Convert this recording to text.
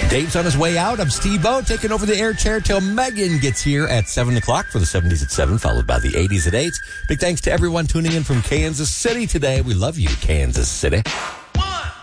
Dave's on his way out. I'm Steve-O, taking over the air chair till Megan gets here at 7 o'clock for the 70s at 7, followed by the 80s at 8. Big thanks to everyone tuning in from Kansas City today. We love you, Kansas City.